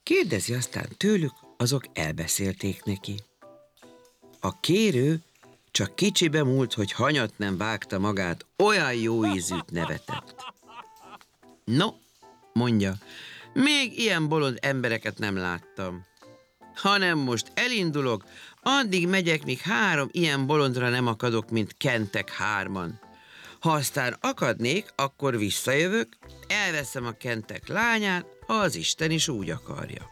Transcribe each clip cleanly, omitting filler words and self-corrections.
Kérdezi aztán tőlük, azok elbeszélték neki. A kérő csak kicsibe múlt, hogy hanyat nem vágta magát, olyan jó ízűt nevetett. No, mondja, még ilyen bolond embereket nem láttam. Hanem most elindulok, addig megyek, míg 3 ilyen bolondra nem akadok, mint kentek 3-an. Ha aztán akadnék, akkor visszajövök, elveszem a kentek lányát, ha az Isten is úgy akarja.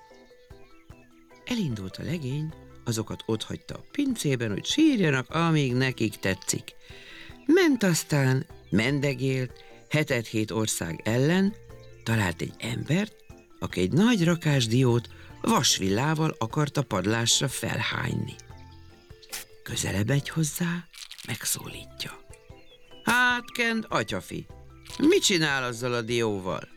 Elindult a legény, azokat otthagyta a pincében, hogy sírjanak, amíg nekik tetszik. Ment aztán, mendegélt, 7 ország ellen, talált egy embert, aki egy nagy rakás diót vasvillával akart a padlásra felhányni. Közelebb megy hozzá, megszólítja. Hát, Kend, atyafi, mit csinál azzal a dióval?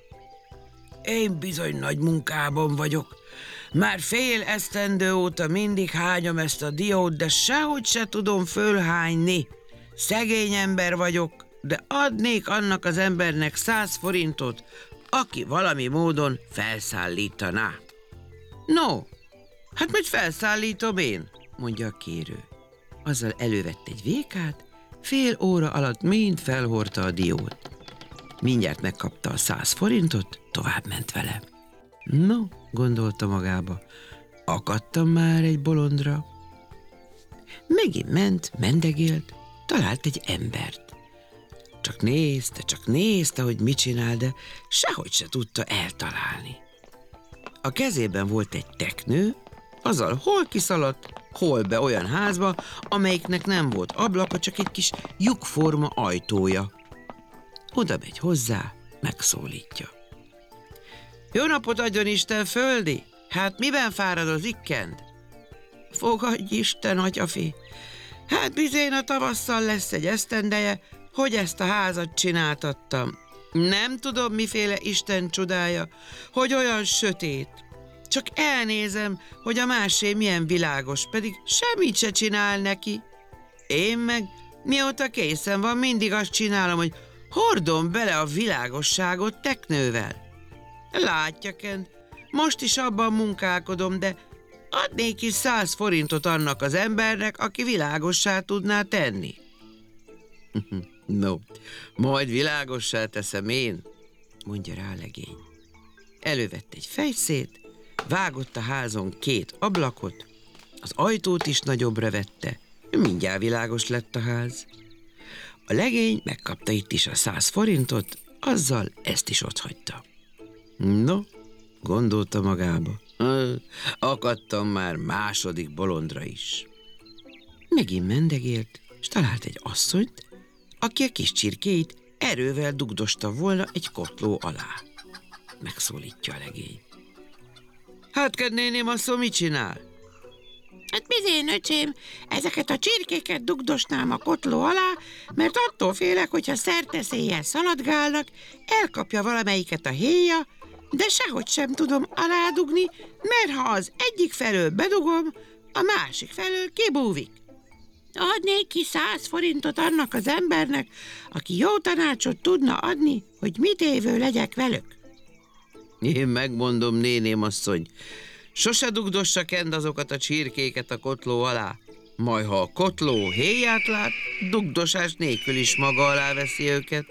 Én bizony nagy munkában vagyok. Már fél esztendő óta mindig hányom ezt a diót, de sehogy se tudom fölhányni. Szegény ember vagyok, de adnék annak az embernek 100 forintot, aki valami módon felszállítaná. No, hát majd felszállítom én, mondja a kérő. Azzal elővett egy vékát, fél óra alatt mind felhordta a diót. Mindjárt megkapta a 100 forintot, tovább ment vele. No, gondolta magába, akadtam már egy bolondra. Megint ment, mendegélt, talált egy embert. Csak nézte, hogy mit csinál, de sehogy se tudta eltalálni. A kezében volt egy teknő, azzal hol kiszaladt, hol be olyan házba, amelyiknek nem volt ablaka, csak egy kis lyukforma ajtója. Oda megy hozzá, megszólítja. Jó napot adjon Isten, földi! Hát miben fáradozik, Kend? Fogadj Isten, atyafi! Hát bizén a tavasszal lesz egy esztendeje, hogy ezt a házat csináltattam. Nem tudom, miféle Isten csodája, hogy olyan sötét. Csak elnézem, hogy a másé milyen világos, pedig semmit se csinál neki. Én meg, mióta készen van, mindig azt csinálom, hogy hordom bele a világosságot teknővel. Látja, Kend, most is abban munkálkodom, de adnék is 100 forintot annak az embernek, aki világossá tudná tenni. No, majd világossá teszem én, mondja rá a legény. Elővett egy fejszét, vágott a házon 2 ablakot, az ajtót is nagyobbra vette, mindjárt világos lett a ház. A legény megkapta itt is a 100 forintot, azzal ezt is otthagyta. No, gondolta magába, akadtam már második bolondra is. Megint mendegélt, és talált egy asszonyt, aki a kis csirkéit erővel dugdosta volna egy kotló alá. Megszólítja a legény. Hát, Kend néném, asszony, mit csinál? Hát bizén, öcsém, ezeket a csirkéket dugdosnám a kotló alá, mert attól félek, hogyha szerteszéjjel szaladgálnak, elkapja valamelyiket a héja, de sehogy sem tudom aládugni, mert ha az egyik felől bedugom, a másik felől kibúvik. Adnék ki 100 forintot annak az embernek, aki jó tanácsot tudna adni, hogy mit évő legyek velük. Én megmondom, néném asszony, sose dugdossa, Kend, azokat a csirkéket a kotló alá. Majd ha a kotló héját lát, dugdosás nélkül is maga alá veszi őket.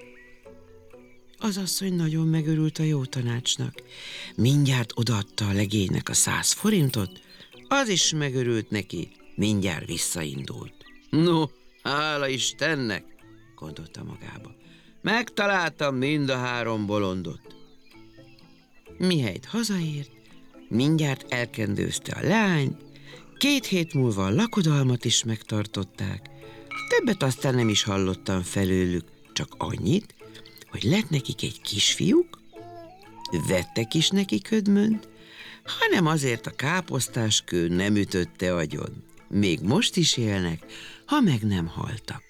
Az asszony nagyon megörült a jó tanácsnak. Mindjárt odaadta a legénynek a 100 forintot, az is megörült neki, mindjárt visszaindult. No, hála Istennek, gondolta magába. Megtaláltam mind a 3 bolondot. Mihelyt hazaért, mindjárt elkendőzte a lányt, 2 hét múlva a lakodalmat is megtartották. Többet aztán nem is hallottam felőlük, csak annyit, hogy lett nekik egy kisfiúk, vettek is neki ködmönt, hanem azért a káposztáskő nem ütötte agyon. Még most is élnek, ha meg nem haltak.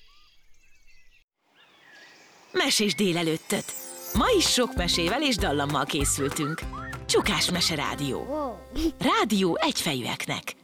Mesés délelőttöt! Ma is sok mesével és dallammal készültünk. Csukás Mese Rádió. Rádió egyfejűeknek.